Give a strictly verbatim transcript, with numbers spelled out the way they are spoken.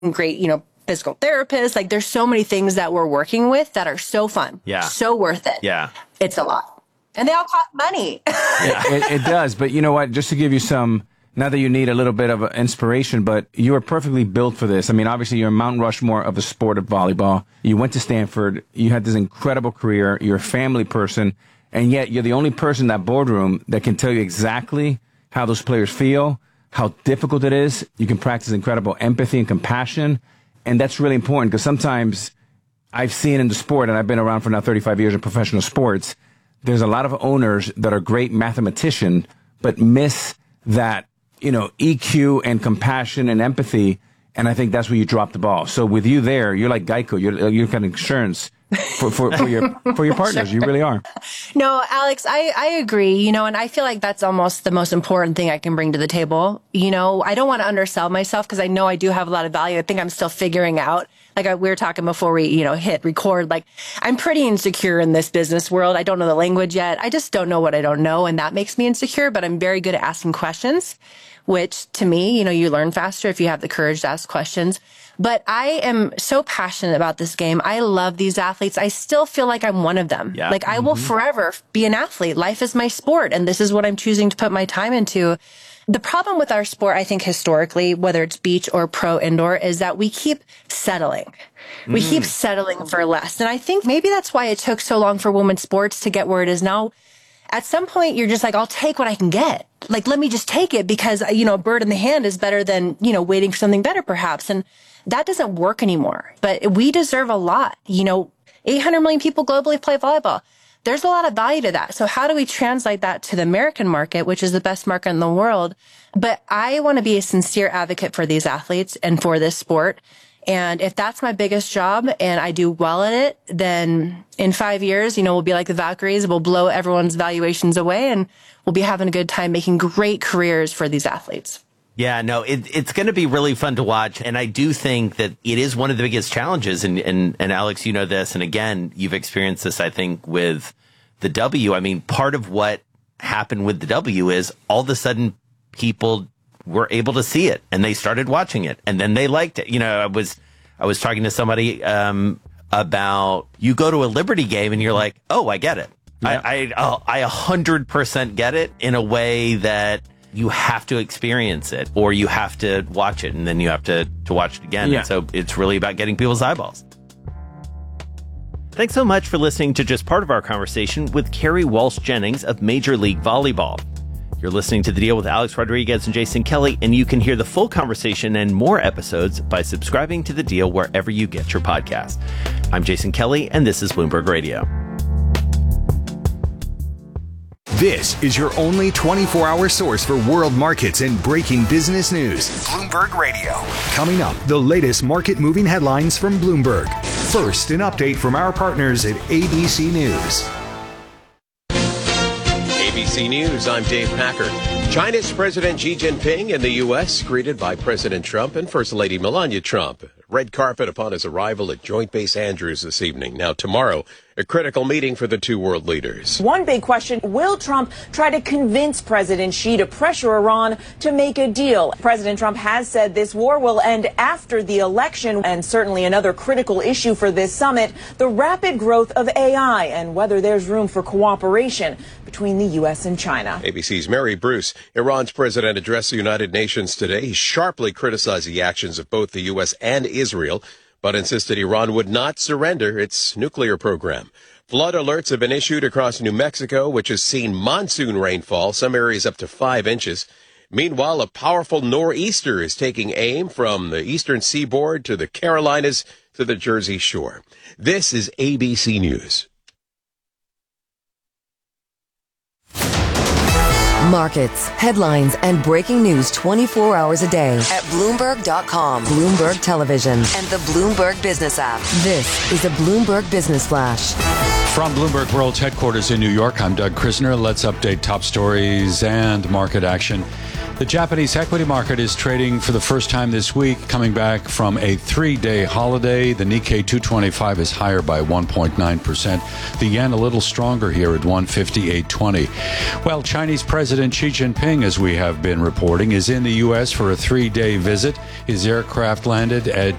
great, you know, physical therapists. Like there's so many things that we're working with that are so fun. Yeah. So worth it. Yeah. It's a lot. And they all cost money. Yeah, it, it does. But you know what? Just to give you some, not that you need a little bit of inspiration, but you are perfectly built for this. I mean, obviously, you're Mount Rushmore of the sport of volleyball. You went to Stanford. You had this incredible career. You're a family person. And yet you're the only person in that boardroom that can tell you exactly how those players feel, how difficult it is. You can practice incredible empathy and compassion. And that's really important because sometimes I've seen in the sport, and I've been around for now thirty-five years in professional sports, there's a lot of owners that are great mathematicians, but miss that, you know, E Q and compassion and empathy. And I think that's where you drop the ball. So with you there, you're like Geico. You're, you're kind of insurance for, for, for your for your partners. Sure. You really are. No, Alex, I, I agree, you know, and I feel like that's almost the most important thing I can bring to the table. You know, I don't want to undersell myself because I know I do have a lot of value. I think I'm still figuring out, like I, we were talking before we, you know, hit record, like I'm pretty insecure in this business world. I don't know the language yet. I just don't know what I don't know. And that makes me insecure, but I'm very good at asking questions, which to me, you know, you learn faster if you have the courage to ask questions. But I am so passionate about this game. I love these athletes. I still feel like I'm one of them. Yeah. Like I mm-hmm. will forever be an athlete. Life is my sport. And this is what I'm choosing to put my time into. The problem with our sport, I think historically, whether it's beach or pro indoor, is that we keep settling. We mm. keep settling for less. And I think maybe that's why it took so long for women's sports to get where it is now. At some point, you're just like, I'll take what I can get. Like, let me just take it because, you know, a bird in the hand is better than, you know, waiting for something better, perhaps. And that doesn't work anymore. But we deserve a lot. You know, eight hundred million people globally play volleyball. There's a lot of value to that. So how do we translate that to the American market, which is the best market in the world? But I want to be a sincere advocate for these athletes and for this sport. And if that's my biggest job and I do well at it, then in five years, you know, we'll be like the Valkyries. We'll blow everyone's valuations away and we'll be having a good time making great careers for these athletes. Yeah, no, it, it's going to be really fun to watch. And I do think that it is one of the biggest challenges. And, and, and Alex, you know this. And again, you've experienced this, I think, with the W. I mean, part of what happened with the W is all of a sudden people were able to see it and they started watching it and then they liked it. You know, I was, I was talking to somebody, um, about you go to a Liberty game and you're like, oh, I get it. Yeah. I, I, I a hundred percent get it in a way that you have to experience it or you have to watch it and then you have to, to watch it again. Yeah. And so it's really about getting people's eyeballs. Thanks so much for listening to just part of our conversation with Kerri Walsh Jennings of Major League Volleyball. You're listening to The Deal with Alex Rodriguez and Jason Kelly, and you can hear the full conversation and more episodes by subscribing to The Deal wherever you get your podcast. I'm Jason Kelly, and this is Bloomberg Radio. This is your only twenty-four hour source for world markets and breaking business news. Bloomberg Radio. Coming up, the latest market moving headlines from Bloomberg. First, an update from our partners at A B C News. A B C News, I'm Dave Packer. China's President Xi Jinping in the U S greeted by President Trump and First Lady Melania Trump. Red carpet upon his arrival at Joint Base Andrews this evening. Now tomorrow, a critical meeting for the two world leaders. One big question, will Trump try to convince President Xi to pressure Iran to make a deal? President Trump has said this war will end after the election, and certainly another critical issue for this summit, the rapid growth of A I and whether there's room for cooperation between the U S and China. A B C's Mary Bruce. Iran's president addressed the United Nations today. He sharply criticized the actions of both the U S and Israel, but insisted Iran would not surrender its nuclear program. Flood alerts have been issued across New Mexico, which has seen monsoon rainfall, some areas up to five inches. Meanwhile, a powerful nor'easter is taking aim from the eastern seaboard to the Carolinas to the Jersey Shore. This is A B C News. Markets, headlines, and breaking news twenty-four hours a day at Bloomberg dot com, Bloomberg Television, and the Bloomberg Business app. This is a Bloomberg Business Flash. From Bloomberg World's headquarters in New York, I'm Doug Krisner. Let's update top stories and market action. The Japanese equity market is trading for the first time this week, coming back from a three-day holiday. The Nikkei two twenty-five is higher by one point nine percent. The yen a little stronger here at one fifty-eight twenty. Well, Chinese President Xi Jinping, as we have been reporting, is in the U S for a three-day visit. His aircraft landed at